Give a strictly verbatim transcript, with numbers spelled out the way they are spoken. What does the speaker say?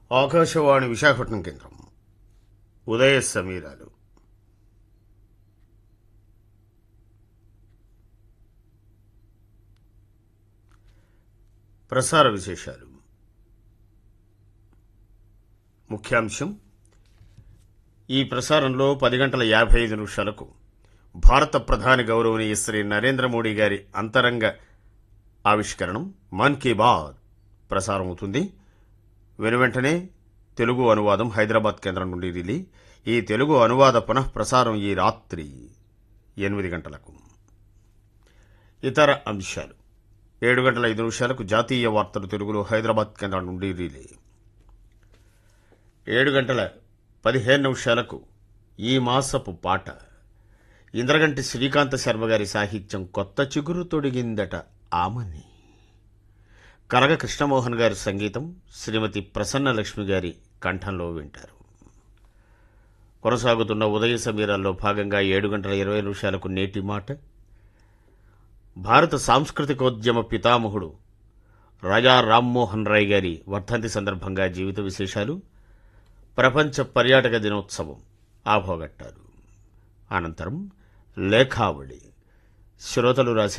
ఆకాశవాణి విశాఖపట్నం కేంద్రం. ఉదయ సమీరాలు. ప్రసార విశేషాలు. ముఖ్యాంశం. ఈ ప్రసారంలో పది గంటల యాభై ఐదు నిమిషాలకు భారత ప్రధాని గౌరవనీయ శ్రీ నరేంద్ర మోడీ గారి అంతరంగ ఆవిష్కరణం మన్ కీ బాత్ ప్రసారమవుతుంది. వెనువెంటనే తెలుగు అనువాదం హైదరాబాద్ కేంద్రం నుండి రిలీ. ఈ తెలుగు అనువాద పునః ప్రసారం ఈ రాత్రి ఎనిమిది గంటలకు. ఇతర అంశాలు. ఏడు గంటల ఐదు నిమిషాలకు జాతీయ వార్తలు తెలుగులో హైదరాబాద్ కేంద్రం నుండి రిలీ. ఏడు గంటల పదిహేను నిమిషాలకు ఈ మాసపు పాట ఇంద్రగంటి శ్రీకాంత శర్మ గారి సాహిత్యం కొత్త చిగురు తొడిగిందట ఆమని. కరగ కృష్ణమోహన్ గారి సంగీతం శ్రీమతి ప్రసన్న లక్ష్మి గారి కంఠంలో వింటారు. కొనసాగుతున్న ఉదయ సమీరాల్లో భాగంగా ఏడు గంటల ఇరవై నిమిషాలకు నేటి మాట. భారత సాంస్కృతికోద్యమ పితామహుడు రాజా రామ్మోహన్ రాయ్ గారి వర్ధంతి సందర్భంగా జీవిత విశేషాలు, ప్రపంచ పర్యాటక దినోత్సవం ఆభోగట్టారు. అనంతరం లేఖావళి. శ్రోతలు రాసిన